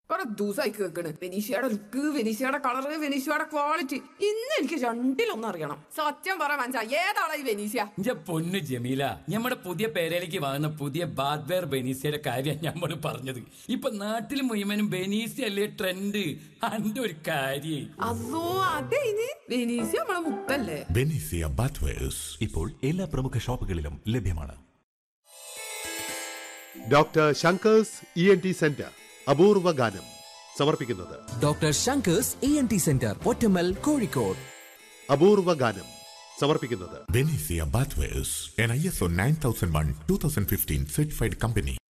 കുറെ ദിവസമായി കേൾക്കണ് വെനീഷയുടെ look, വെനീഷയുടെ colour, വെനീഷയുടെ quality. ഇന്ന് എനിക്ക് രണ്ടിലൊന്നും അറിയണം. സത്യം പറ മനസ്സാ, ഏതാളാ ഈ വെനീഷ്യ? എന്റെ പൊന്നു ജമീല, നമ്മുടെ പുതിയ പേരയിലേക്ക് വാങ്ങുന്ന പുതിയ ബാത്വെയർ ബെനീസിയുടെ കാര്യം നമ്മൾ പറഞ്ഞത്. ഇപ്പൊ നാട്ടിൽ മുഴുവനും ബെനീസിയല്ലേ ട്രെൻഡ്. അന്റെ ഒരു കാര്യം അതോ അതെ, വെനീസ്യ നമ്മളെ മുത്തല്ലേ. ബെനീസിയ ബാത്വെയർസ് ഇപ്പോൾ എല്ലാ പ്രമുഖ ഷോപ്പുകളിലും ലഭ്യമാണ്. ഡോക്ടർ ശങ്കേഴ്സ് ENT സെന്റർ അപൂർവ ഗാനം സമർപ്പിക്കുന്നത് doctor Shankar's ENT centre, ഒറ്റമൽ, Kozhikode. അപൂർവ ഗാനം സമർപ്പിക്കുന്നത് ബെനീസിയ ബാത്വെയർസ്, an ISO 9001:2015 certified company.